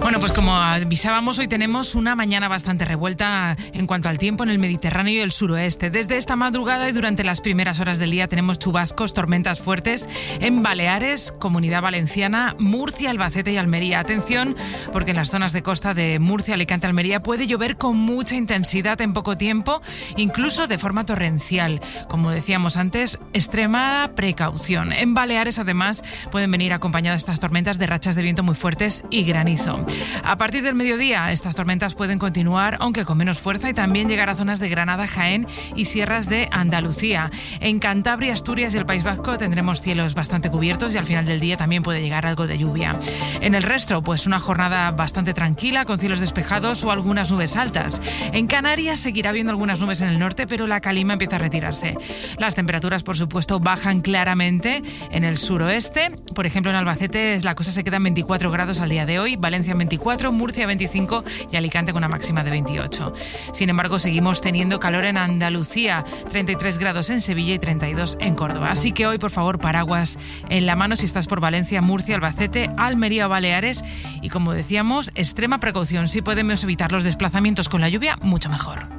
Bueno, pues como avisábamos, hoy tenemos una mañana bastante revuelta en cuanto al tiempo en el Mediterráneo y el suroeste. Desde esta madrugada y durante las primeras horas del día tenemos chubascos, tormentas fuertes en Baleares, Comunidad Valenciana, Murcia, Albacete y Almería. Atención, porque en las zonas de costa de Murcia, Alicante, Almería puede llover con mucha intensidad en poco tiempo, incluso de forma torrencial. Como decíamos antes, extrema precaución. En Baleares, además, pueden venir acompañadas estas tormentas de rachas de viento muy fuertes y granizo. A partir del mediodía, estas tormentas pueden continuar, aunque con menos fuerza, y también llegar a zonas de Granada, Jaén y sierras de Andalucía. En Cantabria, Asturias y el País Vasco tendremos cielos bastante cubiertos y al final del día también puede llegar algo de lluvia. En el resto, pues una jornada bastante tranquila, con cielos despejados o algunas nubes altas. En Canarias seguirá habiendo algunas nubes en el norte, pero la calima empieza a retirarse. Las temperaturas, por supuesto, bajan claramente en el suroeste. Por ejemplo, en Albacete la cosa se queda en 24 grados al día de hoy, Valencia en 24, Murcia 25 y Alicante con una máxima de 28. Sin embargo, seguimos teniendo calor en Andalucía, 33 grados en Sevilla y 32 en Córdoba. Así que hoy, por favor, paraguas en la mano si estás por Valencia, Murcia, Albacete, Almería o Baleares. Y como decíamos, extrema precaución. Si podemos evitar los desplazamientos con la lluvia, mucho mejor.